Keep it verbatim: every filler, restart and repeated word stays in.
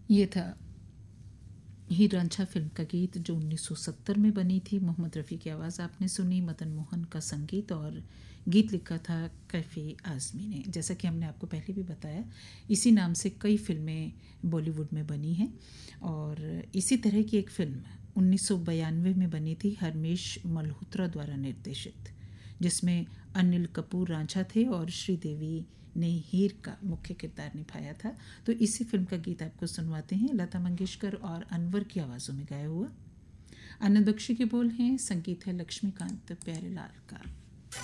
ये था हीर रांझा फिल्म का गीत जो उन्नीस सौ सत्तर में बनी थी। मोहम्मद रफ़ी की आवाज़ आपने सुनी, मदन मोहन का संगीत और गीत लिखा था कैफ़ी आज़मी ने। जैसा कि हमने आपको पहले भी बताया, इसी नाम से कई फ़िल्में बॉलीवुड में बनी हैं और इसी तरह की एक फ़िल्म उन्नीस सौ बयानवे में बनी थी हरमेश मल्होत्रा द्वारा निर्देशित, जिसमें अनिल कपूर रांझा थे और श्रीदेवी ने हीर का मुख्य किरदार निभाया था। तो इसी फिल्म का गीत आपको सुनवाते हैं, लता मंगेशकर और अनवर की आवाज़ों में गाया हुआ। आनंद बख्शी के बोल हैं, संगीत है लक्ष्मीकांत प्यारेलाल का।